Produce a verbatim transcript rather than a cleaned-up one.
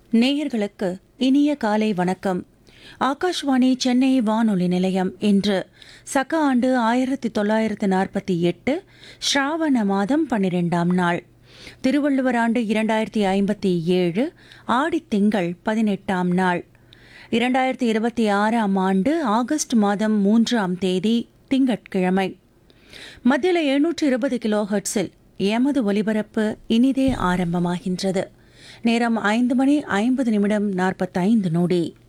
நேயர்களுக்கு இனிய காலை வணக்கம். ஆகாஷ்வாணி சென்னை வானொலி நிலையம் இன்று சக ஆண்டு ஆயிரத்தி தொள்ளாயிரத்து நாற்பத்தி எட்டு ஸ்ராவண மாதம் பன்னிரெண்டாம் நாள், திருவள்ளுவர் ஆண்டு இரண்டாயிரத்தி ஐம்பத்தி ஏழு ஆடித்திங்கள் பதினெட்டாம் நாள், இரண்டாயிரத்தி இருபத்தி ஆறாம் ஆண்டு ஆகஸ்ட் மாதம் மூன்றாம் தேதி திங்கட்கிழமை. மத்தியில் எழுநூற்று இருபது கிலோ ஹெர்ட்ஸில் எமது ஒலிபரப்பு இனிதே ஆரம்பமாகின்றது. நேரம் ஐந்து மணி ஐம்பது நிமிடம் நாற்பத்தைந்து நொடி.